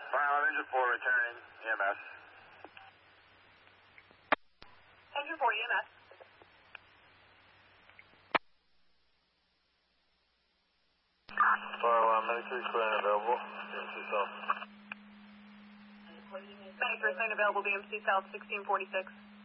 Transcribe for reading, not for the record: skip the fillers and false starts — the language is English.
Pilot engine 4 returning EMS. Engine 4 EMS. Fire alarm, Medic 3 clear and available. BMC South. Medic 3 available, BMC South 1646.